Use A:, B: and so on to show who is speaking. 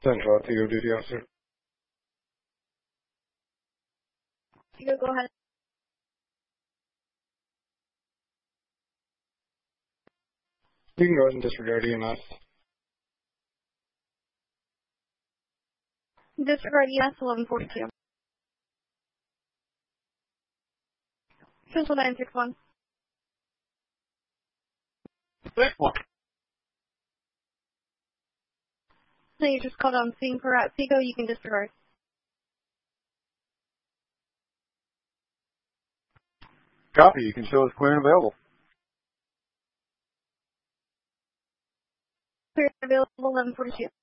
A: Central Theo duty officer.
B: You go ahead.
A: You can go ahead and disregard EMS.
B: Disregard EMS 1142. Central 961.
A: 6-1.
B: So you just called on scene for Seco, you can disregard.
A: Copy. You can show us clear and available.
B: Clear available 1142.